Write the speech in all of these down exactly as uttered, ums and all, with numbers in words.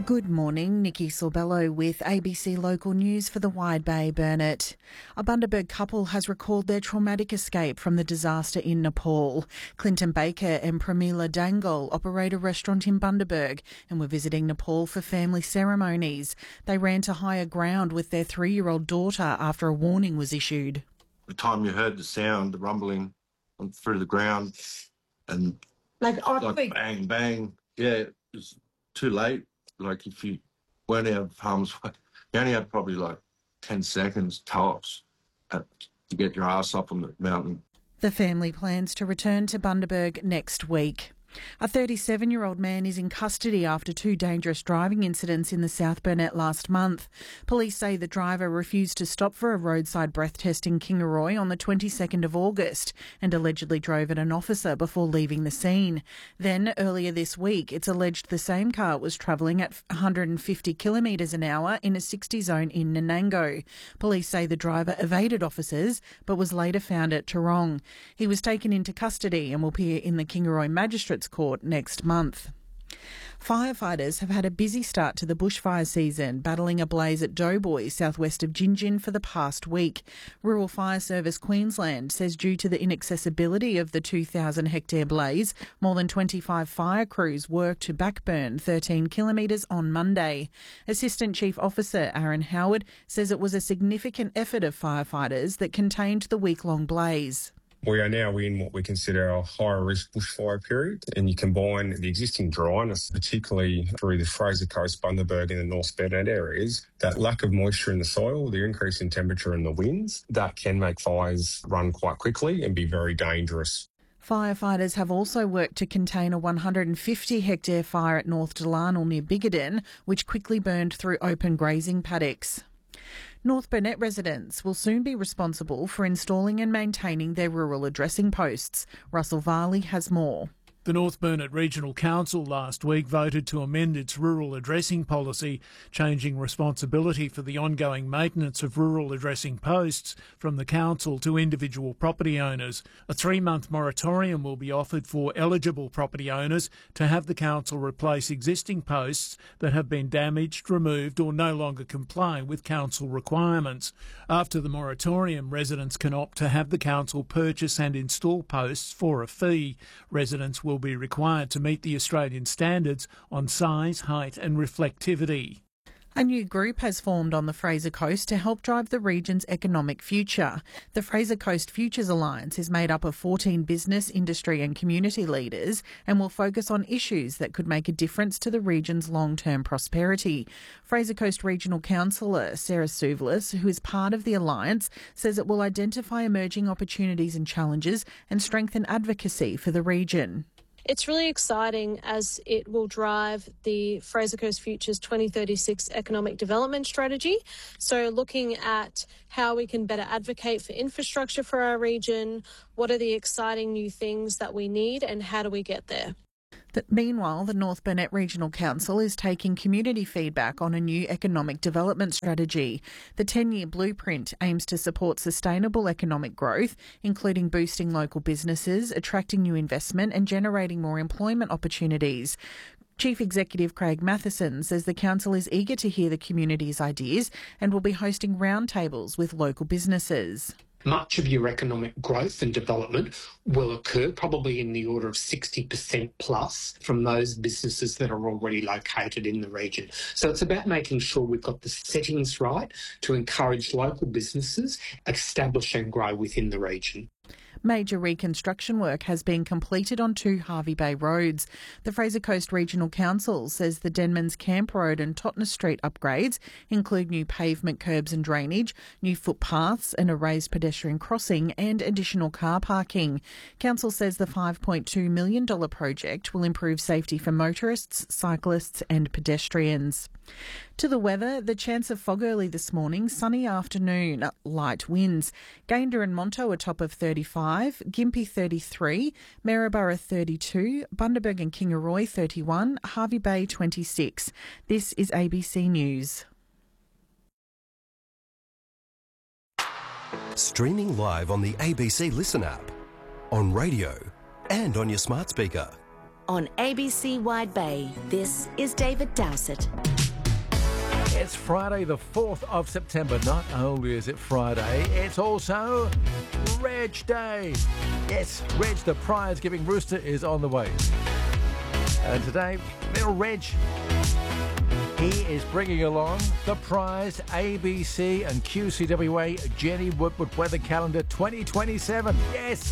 Good morning, Nikki Sorbello with A B C Local News for the Wide Bay Burnett. A Bundaberg couple has recalled their traumatic escape from the disaster in Nepal. Clinton Baker and Pramila Dangle operate a restaurant in Bundaberg and were visiting Nepal for family ceremonies. They ran to higher ground with their three-year-old daughter after a warning was issued. The time you heard the sound, the rumbling through the ground and like, like bang, bang, yeah, it was too late. Like, if you weren't out of harm's way, you only had probably like ten seconds tops at, to get your ass up on the mountain. The family plans to return to Bundaberg next week. A thirty-seven-year-old man is in custody after two dangerous driving incidents in the South Burnett last month. Police say the driver refused to stop for a roadside breath test in Kingaroy on the twenty-second of August and allegedly drove at an officer before leaving the scene. Then, earlier this week, it's alleged the same car was travelling at one hundred fifty kilometres an hour in a sixty zone in Nanango. Police say the driver evaded officers but was later found at Tarong. He was taken into custody and will appear in the Kingaroy Magistrates Court next month. Firefighters have had a busy start to the bushfire season, battling a blaze at Doughboy, southwest of Gingin, for the past week. Rural Fire Service Queensland says due to the inaccessibility of the two thousand hectare blaze, more than twenty-five fire crews worked to backburn thirteen kilometres on Monday. Assistant Chief Officer Aaron Howard says it was a significant effort of firefighters that contained the week-long blaze. We are now in what we consider a higher risk bushfire period, and you combine the existing dryness, particularly through the Fraser Coast, Bundaberg and the North Burnett areas, that lack of moisture in the soil, the increase in temperature and the winds, that can make fires run quite quickly and be very dangerous. Firefighters have also worked to contain a one hundred fifty hectare fire at North Delarnel near Bigoden, which quickly burned through open grazing paddocks. North Burnett residents will soon be responsible for installing and maintaining their rural addressing posts. Russell Varley has more. The North Burnett Regional Council last week voted to amend its rural addressing policy, changing responsibility for the ongoing maintenance of rural addressing posts from the council to individual property owners. A three-month moratorium will be offered for eligible property owners to have the council replace existing posts that have been damaged, removed or no longer comply with council requirements. After the moratorium, residents can opt to have the council purchase and install posts for a fee. Residents will be required to meet the Australian standards on size, height and reflectivity. A new group has formed on the Fraser Coast to help drive the region's economic future. The Fraser Coast Futures Alliance is made up of fourteen business, industry and community leaders and will focus on issues that could make a difference to the region's long-term prosperity. Fraser Coast Regional Councillor Sarah Souvlis, who is part of the alliance, says it will identify emerging opportunities and challenges and strengthen advocacy for the region. It's really exciting as it will drive the Fraser Coast Futures twenty thirty-six economic development strategy. So looking at how we can better advocate for infrastructure for our region, what are the exciting new things that we need and how do we get there? Meanwhile, the North Burnett Regional Council is taking community feedback on a new economic development strategy. The ten-year blueprint aims to support sustainable economic growth, including boosting local businesses, attracting new investment and generating more employment opportunities. Chief Executive Craig Matheson says the council is eager to hear the community's ideas and will be hosting roundtables with local businesses. Much of your economic growth and development will occur probably in the order of sixty percent plus from those businesses that are already located in the region. So it's about making sure we've got the settings right to encourage local businesses establish and grow within the region. Major reconstruction work has been completed on two Hervey Bay roads. The Fraser Coast Regional Council says the Denmans Camp Road and Totnes Street upgrades include new pavement, curbs and drainage, new footpaths, and a raised pedestrian crossing and additional car parking. Council says the five point two million dollars project will improve safety for motorists, cyclists and pedestrians. To the weather, the chance of fog early this morning, sunny afternoon, light winds. Gayndah and Monto are top of thirty-five, Gympie thirty-three, Maryborough thirty-two, Bundaberg and Kingaroy thirty-one, Hervey Bay twenty-six. This is A B C News. Streaming live on the A B C Listen app, on radio and on your smart speaker. On A B C Wide Bay, this is David Dowsett. It's Friday the fourth of September. Not only is it Friday, it's also Reg Day. Yes, Reg the prize giving rooster is on the way. And today, little Reg, he is bringing along the prized A B C and Q C W A Jenny Woodward Weather Calendar twenty twenty-seven. Yes!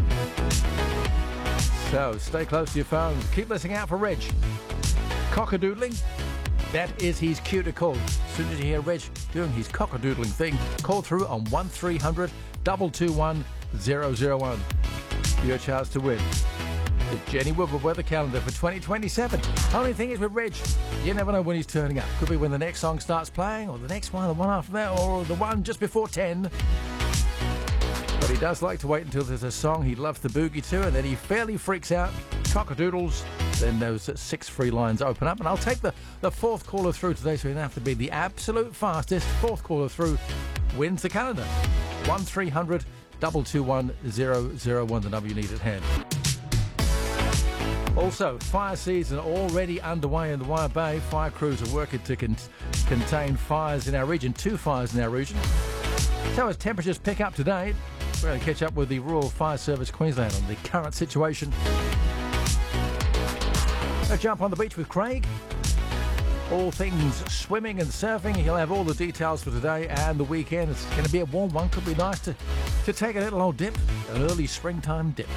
So stay close to your phones. Keep listening out for Reg. Cockadoodling. That is his cue to call. As soon as you hear Reg doing his cockadoodling thing, call through on one three hundred, two two one, zero zero one. Your chance to win the Jenny Woodward Weather Calendar for twenty twenty-seven. Only thing is with Reg, you never know when he's turning up. Could be when the next song starts playing, or the next one, the one after that, or the one just before ten. But he does like to wait until there's a song he loves the boogie to, and then he fairly freaks out, cockadoodles. Then those six free lines open up, and I'll take the, the fourth caller through today, so you don't have to be the absolute fastest. Fourth caller through wins the calendar. one three hundred, two two one, zero zero one, the number you need at hand. Also, fire season already underway in the Wire Bay. Fire crews are working to con- contain fires in our region, two fires in our region. So as temperatures pick up today, we're going to catch up with the Rural Fire Service Queensland on the current situation. Let's jump on the beach with Craig. All things swimming and surfing. He'll have all the details for today and the weekend. It's going to be a warm one. Could be nice to, to take a little old dip, an early springtime dip.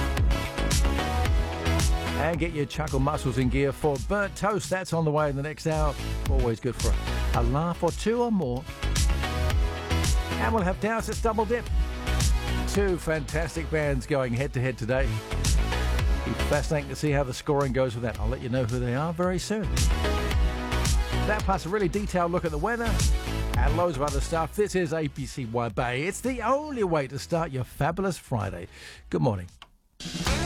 And get your chuckle muscles in gear for burnt toast. That's on the way in the next hour. Always good for a, a laugh or two or more. And we'll have Dowsett's Double Dip. Two fantastic bands going head-to-head today. Be fascinating to see how the scoring goes with that. I'll let you know who they are very soon. That plus a really detailed look at the weather and loads of other stuff. This is A B C Wide Bay. It's the only way to start your fabulous Friday. Good morning.